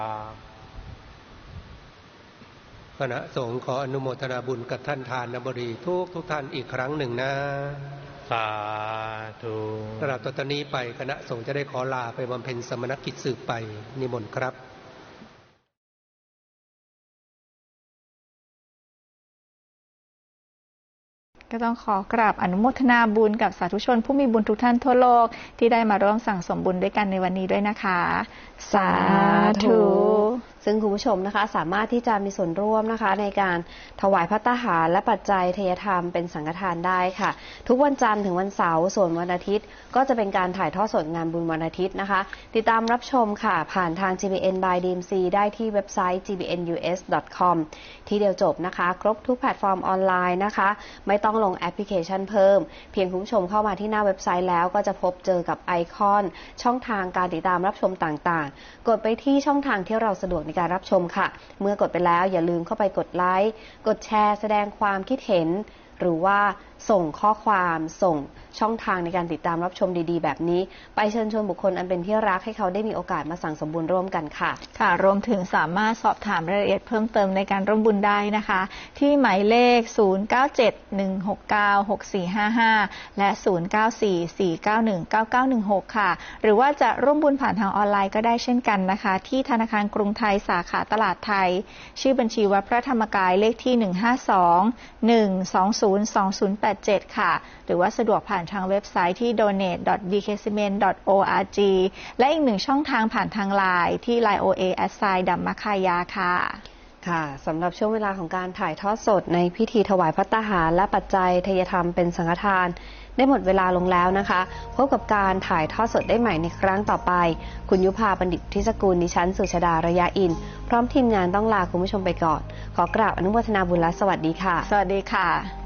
คณะสงฆ์ขออนุโมทนาบุญกับท่านทานบดีทุกท่านอีกครั้งหนึ่งนะสาธุตลอดตอนนี้ไปคณะสงฆ์จะได้ขอลาไปบำเพ็ญสมณกิจสืบไปนิมนต์ครับก็ต้องขอกราบอนุโมทนาบุญกับสาธุชนผู้มีบุญทุกท่านทั่วโลกที่ได้มาร่วมสั่งสมบุญด้วยกันในวันนี้ด้วยนะคะสาธุซึ่งคุณผู้ชมนะคะสามารถที่จะมีส่วนร่วมนะคะในการถวายภัตตาหารและปัจจัยทายธรรมเป็นสังฆทานได้ค่ะทุกวันจันทร์ถึงวันเสาร์ส่วนวันอาทิตย์ก็จะเป็นการถ่ายทอดสดงานบุญวันอาทิตย์นะคะติดตามรับชมค่ะผ่านทาง GBN by DMC ได้ที่เว็บไซต์ gbnus.com ที่เดียวจบนะคะครบทุกแพลตฟอร์มออนไลน์นะคะไม่ต้องลงแอปพลิเคชันเพิ่มเพียงคุณผู้ชมเข้ามาที่หน้าเว็บไซต์แล้วก็จะพบเจอกับไอคอนช่องทางการติดตามรับชมต่างๆกดไปที่ช่องทางที่เราสะดวกในการรับชมค่ะเมื่อกดไปแล้วอย่าลืมเข้าไปกดไลค์กดแชร์แสดงความคิดเห็นหรือว่าส่งข้อความส่งช่องทางในการติดตามรับชมดีๆแบบนี้ไปเชิญชวนบุคคลอันเป็นที่รักให้เขาได้มีโอกาสมาสั่งสมบุญร่วมกันค่ะค่ะรวมถึงสามารถสอบถามรายละเอียดเพิ่มเติมในการร่วมบุญได้นะคะที่หมายเลข0971696455และ0944919916ค่ะหรือว่าจะร่วมบุญผ่านทางออนไลน์ก็ได้เช่นกันนะคะที่ธนาคารกรุงไทยสาขาตลาดไทยชื่อบัญชีวัดพระธรรมกายเลขที่152-120-2087ค่ะหรือว่าสะดวกผ่านทางเว็บไซต์ที่ donate.bkcement.org และอีกหนึ่งช่องทางผ่านทางไลน์ที่ line OA @ดัมมะคายาค่ะค่ะสำหรับช่วงเวลาของการถ่ายทอดสดในพิธีถวายภัตตาหารและปัจจัยทายธรรมเป็นสังฆทานได้หมดเวลาลงแล้วนะคะพบกับการถ่ายทอดสดได้ใหม่ในครั้งต่อไปคุณยุพาบัณฑิตทิศกุลดิฉันสุชฎาระยะอินพร้อมทีมงานต้องลาคุณผู้ชมไปก่อนขอกราบอนุโมทนาบุญและสวัสดีค่ะสวัสดีค่ะ